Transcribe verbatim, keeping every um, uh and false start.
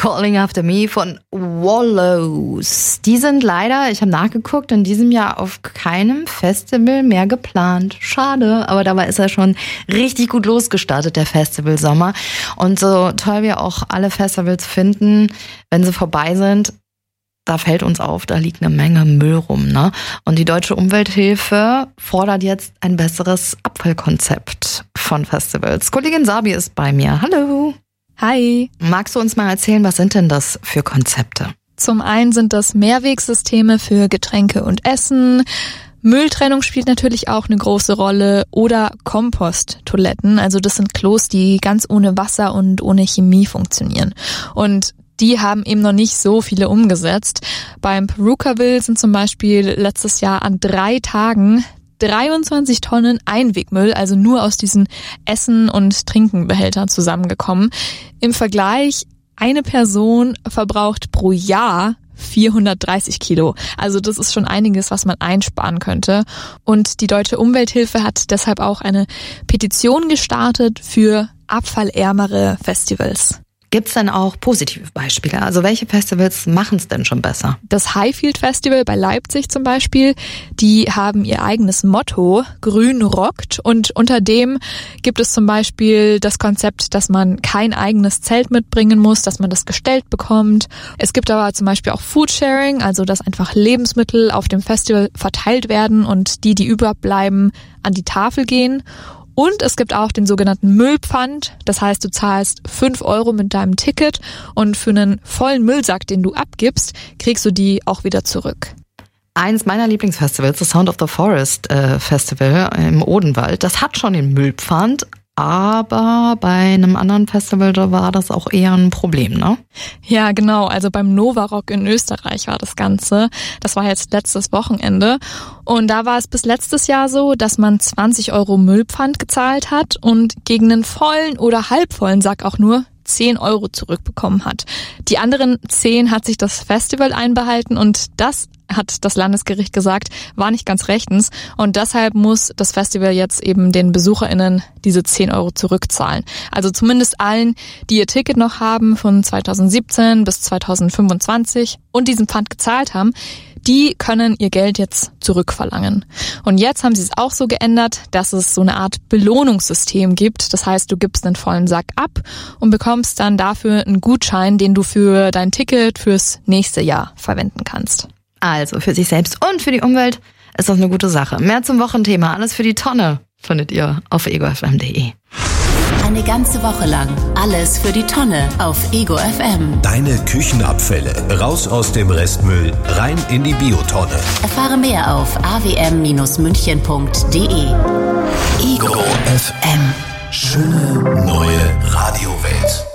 Calling After Me von Wallows. Die sind leider, ich habe nachgeguckt, in diesem Jahr auf keinem Festival mehr geplant. Schade, aber dabei ist er schon richtig gut losgestartet, der Festivalsommer. Und so toll wir auch alle Festivals finden, wenn sie vorbei sind, da fällt uns auf, da liegt eine Menge Müll rum, ne? Und die Deutsche Umwelthilfe fordert jetzt ein besseres Abfallkonzept von Festivals. Kollegin Sabi ist bei mir. Hallo. Hi. Magst du uns mal erzählen, was sind denn das für Konzepte? Zum einen sind das Mehrwegsysteme für Getränke und Essen. Mülltrennung spielt natürlich auch eine große Rolle oder Komposttoiletten. Also das sind Klos, die ganz ohne Wasser und ohne Chemie funktionieren. Und die haben eben noch nicht so viele umgesetzt. Beim Purukaville sind zum Beispiel letztes Jahr an drei Tagen dreiundzwanzig Tonnen Einwegmüll, also nur aus diesen Essen- und Trinkenbehältern zusammengekommen. Im Vergleich, eine Person verbraucht pro Jahr vierhundertdreißig Kilo. Also das ist schon einiges, was man einsparen könnte. Und die Deutsche Umwelthilfe hat deshalb auch eine Petition gestartet für abfallärmere Festivals. Gibt es denn auch positive Beispiele? Also welche Festivals machen es denn schon besser? Das Highfield Festival bei Leipzig zum Beispiel, die haben ihr eigenes Motto, Grün rockt. Und unter dem gibt es zum Beispiel das Konzept, dass man kein eigenes Zelt mitbringen muss, dass man das gestellt bekommt. Es gibt aber zum Beispiel auch Foodsharing, also dass einfach Lebensmittel auf dem Festival verteilt werden und die, die überbleiben, an die Tafel gehen. Und es gibt auch den sogenannten Müllpfand. Das heißt, du zahlst fünf Euro mit deinem Ticket und für einen vollen Müllsack, den du abgibst, kriegst du die auch wieder zurück. Eins meiner Lieblingsfestivals, das Sound of the Forest äh, Festival im Odenwald, das hat schon den Müllpfand, aber bei einem anderen Festival, da war das auch eher ein Problem, ne? Ja, genau. Also beim Novarock in Österreich war das Ganze. Das war jetzt letztes Wochenende. Und da war es bis letztes Jahr so, dass man zwanzig Euro Müllpfand gezahlt hat und gegen einen vollen oder halbvollen Sack auch nur zehn Euro zurückbekommen hat. Die anderen zehn hat sich das Festival einbehalten und das hat das Landesgericht gesagt, war nicht ganz rechtens und deshalb muss das Festival jetzt eben den BesucherInnen diese zehn Euro zurückzahlen. Also zumindest allen, die ihr Ticket noch haben von zweitausendsiebzehn bis zweitausendfünfundzwanzig und diesen Pfand gezahlt haben, die können ihr Geld jetzt zurückverlangen. Und jetzt haben sie es auch so geändert, dass es so eine Art Belohnungssystem gibt. Das heißt, du gibst einen vollen Sack ab und bekommst dann dafür einen Gutschein, den du für dein Ticket fürs nächste Jahr verwenden kannst. Also für sich selbst und für die Umwelt ist das eine gute Sache. Mehr zum Wochenthema, alles für die Tonne, findet ihr auf ego f m punkt d e. Eine ganze Woche lang alles für die Tonne auf Ego F M. Deine Küchenabfälle raus aus dem Restmüll, rein in die Biotonne. Erfahre mehr auf a w m münchen punkt d e. Ego F M. Schöne neue Radiowelt.